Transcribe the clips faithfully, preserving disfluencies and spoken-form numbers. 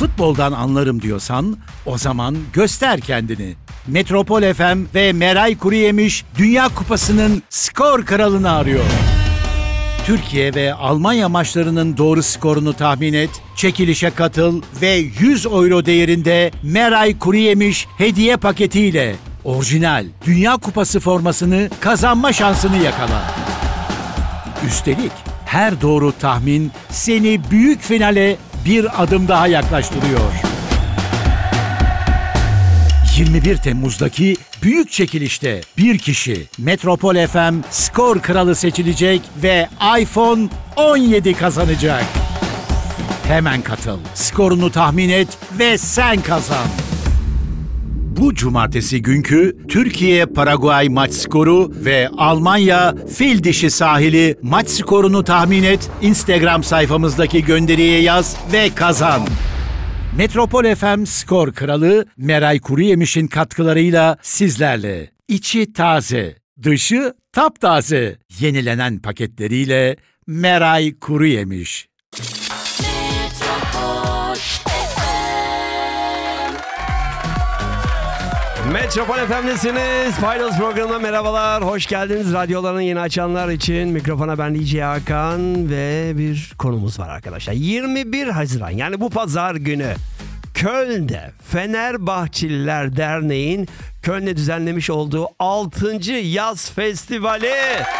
futboldan anlarım diyorsan o zaman göster kendini. Metropol F M ve Meray Kuruyemiş Dünya Kupası'nın skor kralını arıyor. Türkiye ve Almanya maçlarının doğru skorunu tahmin et, çekilişe katıl ve yüz euro değerinde Meray Kuruyemiş hediye paketiyle orijinal Dünya Kupası formasını kazanma şansını yakala. Üstelik her doğru tahmin seni büyük finale bir adım daha yaklaştırıyor. yirmi bir Temmuz'daki büyük çekilişte bir kişi Metropol F M skor kralı seçilecek ve iPhone on yedi kazanacak. Hemen katıl, skorunu tahmin et ve sen kazan. Bu cumartesi günkü Türkiye-Paraguay maç skoru ve Almanya fil dişi sahili maç skorunu tahmin et, Instagram sayfamızdaki gönderiye yaz ve kazan. Metropol F M skor kralı Meray Kuruyemiş'in katkılarıyla sizlerle. İçi taze, dışı taptaze. Yenilenen paketleriyle Meray Kuruyemiş. Metropol F M'desiniz. Finals programına merhabalar. Hoş geldiniz. Radyolarını yeni açanlar için mikrofona ben D J Hakan ve bir konumuz var arkadaşlar. yirmi bir Haziran yani bu pazar günü Köln'de Fenerbahçeliler Derneği'nin Köln'de düzenlemiş olduğu altıncı Yaz Festivali.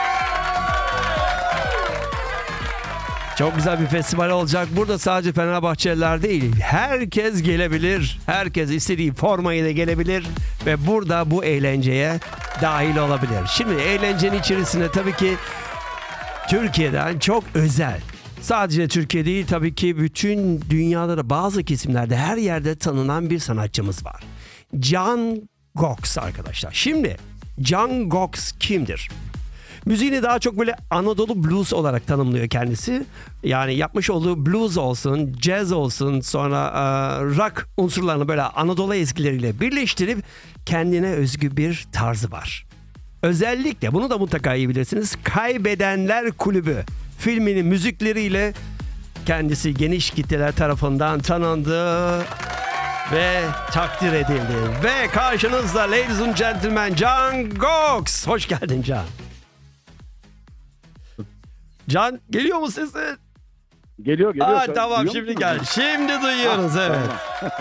Çok güzel bir festival olacak. Burada sadece Fenerbahçeliler değil, herkes gelebilir. Herkes istediği formayla gelebilir ve burada bu eğlenceye dahil olabilir. Şimdi eğlencenin içerisinde tabii ki Türkiye'den çok özel. Sadece Türkiye değil, tabii ki bütün dünyada da bazı kesimlerde her yerde tanınan bir sanatçımız var. Can Gox arkadaşlar. Şimdi Can Gox kimdir? Müziğini daha çok böyle Anadolu blues olarak tanımlıyor kendisi. Yani yapmış olduğu blues olsun, jazz olsun, sonra uh, rock unsurlarını böyle Anadolu ezgileriyle birleştirip kendine özgü bir tarzı var. Özellikle bunu da mutlaka iyi bilirsiniz. Kaybedenler Kulübü filminin müzikleriyle kendisi geniş kitleler tarafından tanındı ve takdir edildi. Ve karşınızda ladies and gentlemen Can Gox. Hoş geldin Can. Can geliyor mu sesin? Geliyor geliyor. Aa, tamam şimdi gel. Şimdi duyuyoruz ha, evet.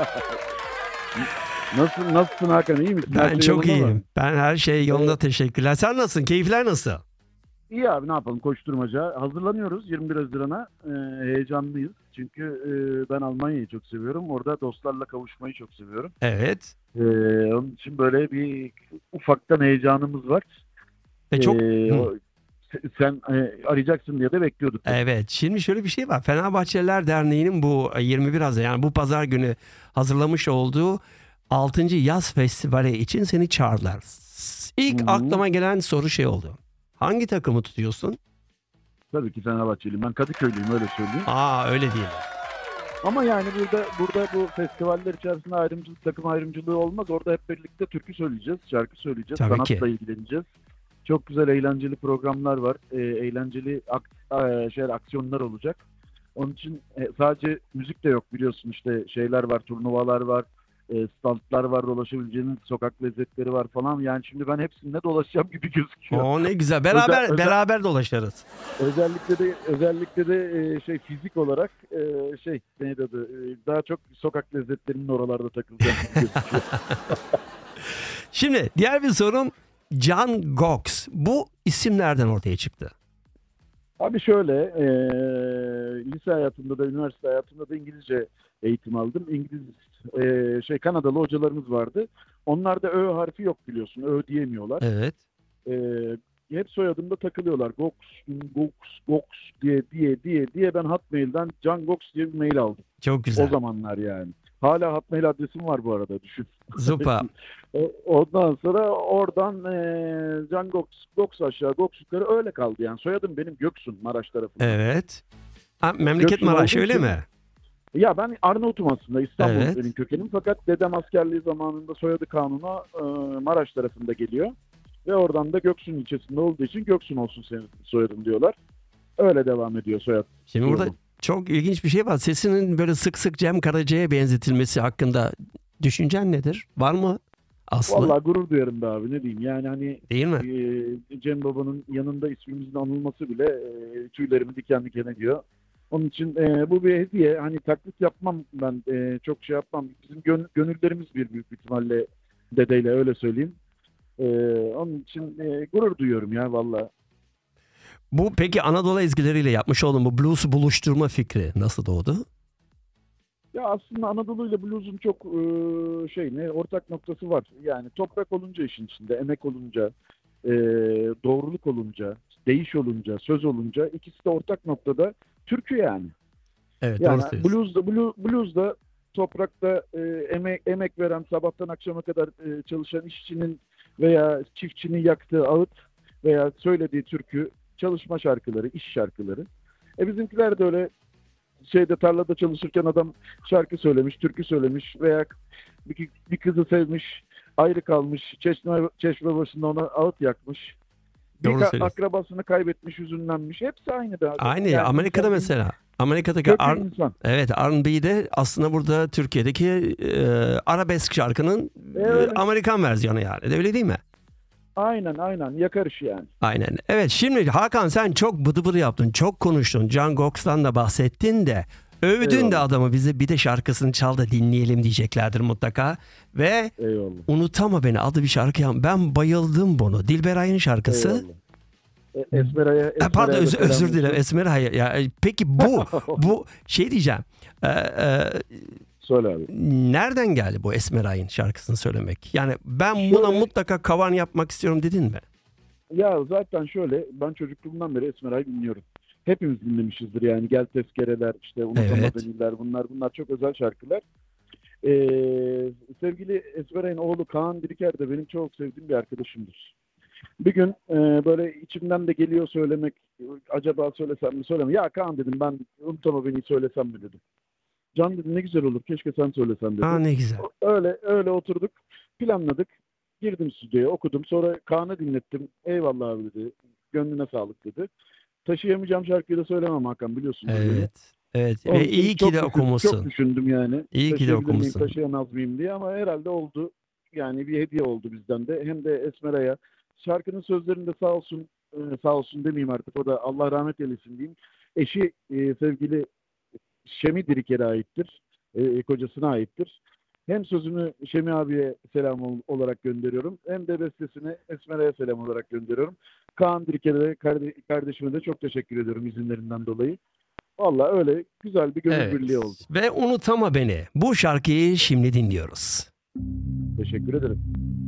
Nasıl nasılsın Hakan, iyi misin? Ben şey çok iyiyim. Mı? Ben her şey yolunda, evet. Teşekkürler. Sen nasılsın? Keyifler nasıl? İyi abi, ne yapalım, koşturmaca. Hazırlanıyoruz yirmi bir Haziran'a. Ee, heyecanlıyız. Çünkü e, ben Almanya'yı çok seviyorum. Orada dostlarla kavuşmayı çok seviyorum. Evet. Ee, onun için böyle bir ufaktan heyecanımız var. Ve çok... Ee, o, sen e, arayacaksın diye de bekliyorduk. Evet. Şimdi şöyle bir şey var. Fenerbahçeliler Derneği'nin bu yirmi bir Haziran yani bu pazar günü hazırlamış olduğu altıncı Yaz Festivali için seni çağırdılar. İlk Hı-hı. aklıma gelen soru şey oldu. Hangi takımı tutuyorsun? Tabii ki Fenerbahçeliyim. Ben Kadıköylüyüm, öyle söyleyeyim. Aa, öyle değil. Ama yani burada burada bu festivaller içerisinde ayrımcılık, takım ayrımcılığı olmaz. Orada hep birlikte türkü söyleyeceğiz, şarkı söyleyeceğiz, Tabii sanatla ki. ilgileneceğiz. Çok güzel eğlenceli programlar var. E, eğlenceli ak- e, şeyler, aksiyonlar olacak. Onun için e, sadece müzik de yok, biliyorsun, işte şeyler var, turnuvalar var, e, standlar var, dolaşabileceğiniz sokak lezzetleri var falan. Yani şimdi ben hepsinde dolaşacağım gibi gözüküyor. Oo, ne güzel. Beraber özel, beraber özel, dolaşırız. Özellikle de özellikle de e, şey fizik olarak e, şey neydi adı? E, daha çok sokak lezzetlerinin oralarda takılacağım gibi gözüküyor. Şimdi diğer bir sorum, Can Gox. Bu isim nereden ortaya çıktı? Abi şöyle, e, lise hayatımda da üniversite hayatımda da İngilizce eğitim aldım. İngiliz e, şey Kanadalı hocalarımız vardı. Onlarda Ö harfi yok, biliyorsun. Ö diyemiyorlar. Evet. E, hep soyadımda takılıyorlar. Gox, Gox, Gox diye diye diye diye ben Hotmail'den Can Gox diye bir mail aldım. Çok güzel. O zamanlar yani. Hala Hotmail adresim var bu arada, düşün. Süper. Ondan sonra oradan e, Can Gox, Gox aşağı, Gox yukarı öyle kaldı yani. Soyadım benim Göksun, Maraş tarafından. Evet. Ha, memleket Göksun Maraş öyle için, mi? Ya ben Arnavut'um aslında, İstanbul Evet. benim kökenim. Fakat dedem askerliği zamanında soyadı kanuna e, Maraş tarafında geliyor. Ve oradan da Göksun ilçesinde olduğu için Göksun olsun senin soyadın diyorlar. Öyle devam ediyor soyad. Şimdi burada Çok ilginç bir şey var. Sesinin böyle sık sık Cem Karaca'ya benzetilmesi hakkında düşüncen nedir? Var mı Aslı? Vallahi gurur duyarım be abi, ne diyeyim. Yani hani Değil mi? e, Cem Baba'nın yanında ismimizin anılması bile e, tüylerimi diken diken ediyor. Onun için e, bu bir hediye. Hani taklit yapmam ben, e, çok şey yapmam. Bizim gön- gönüllerimiz bir büyük ihtimalle dedeyle, öyle söyleyeyim. E, onun için e, gurur duyuyorum ya vallahi. Bu peki Anadolu ezgileriyle yapmış olduğun bu blues'u buluşturma fikri nasıl doğdu? Ya aslında Anadolu ile blues'un çok e, şey ne ortak noktası var. Yani toprak olunca işin içinde, emek olunca, e, doğruluk olunca, değiş olunca, söz olunca, ikisi de ortak noktada türkü yani. Evet, Yani doğru söylüyorsun. blues'da blues, blues'da toprakta e, emek emek veren, sabahtan akşama kadar e, çalışan işçinin veya çiftçinin yaktığı ağıt veya söylediği türkü, çalışma şarkıları, iş şarkıları. E bizimkiler de öyle şeyde, tarlada çalışırken adam şarkı söylemiş, türkü söylemiş veya bir, bir kızı sevmiş, ayrı kalmış, çeşme, çeşme başında ona ağıt yakmış. Bir Doğru ka- söylüyorsun. akrabasını kaybetmiş, hüzünlenmiş. Hepsi aynı da. Aynı ya, Yani Amerika'da insanın mesela. Amerika'daki kökü R- insan. evet, R and B'de aslında burada Türkiye'deki e, arabesk şarkının E, e, öyle. Amerikan versiyonu yani. De öyle değil mi? Aynen aynen yakar işi yani. Aynen. Evet, şimdi Hakan sen çok bıdı bıdı yaptın. Çok konuştun. Can Gox'tan da bahsettin de. Övdün de Eyvallah. adamı, bize bir de şarkısını çal da dinleyelim diyeceklerdir mutlaka. Ve Eyvallah. Unutama Beni adlı bir şarkı yap- ben bayıldım bunu. Dilberay'ın şarkısı. Eyvallah. E, Esmera'ya, Ha, pardon, Esmera'ya özür, da selam özür dilerim olsun. Esmer, hayır. Ya, e, peki bu bu şey diyeceğim. Ee, e, Söyle abi. nereden geldi bu Esmeray'ın şarkısını söylemek? Yani ben Şöyle- buna mutlaka kavan yapmak istiyorum dedin mi? Ya zaten şöyle, ben çocukluğumdan beri Esmera'yı dinliyorum. Hepimiz dinlemişizdir yani. Gel Tezkereler, işte Unutama Evet. Beni'ler, bunlar bunlar çok özel şarkılar. Ee, sevgili Esmeray'ın oğlu Kaan Biriker de benim çok sevdiğim bir arkadaşımdır. Bir gün e, böyle içimden de geliyor söylemek, acaba söylesem mi söyleme. Ya Kaan dedim, ben Unutama Beni'yi söylesem mi dedim. Can dedi ne güzel olur, keşke sen söylesen dedi. Aa, ne güzel. Öyle öyle oturduk, planladık. Girdim stüdyoya, okudum. Sonra Kaan'a dinlettim. Eyvallah abi dedi. Gönlüne sağlık dedi. Taşıyamayacağım şarkıyı da söylemem Hakan, biliyorsun. beni. Evet. Evet. Onun Ve için iyi ki çok de düşün- okumuşsun. Çok düşündüm yani. İyi ki de Taşıyabilir miyim, okumuşsun. taşıyamaz mıyım diye, ama herhalde oldu. Yani bir hediye oldu bizden de. Hem de Esmera'ya. Şarkının sözlerinde sağ olsun, e, sağ olsun demeyeyim artık. O da Allah rahmet eylesin diyeyim. Eşi e, sevgili Şemi Diriker'e aittir. E, kocasına aittir. Hem sözünü Şemi abiye selam ol- olarak gönderiyorum. Hem de bestesini Esmera'ya selam olarak gönderiyorum. Kaan Diriker'e, karde- kardeşime de çok teşekkür ediyorum izinlerinden dolayı. Vallahi öyle güzel bir gönül Evet. birliği oldu. Ve Unutama Beni. Bu şarkıyı şimdi dinliyoruz. Teşekkür ederim.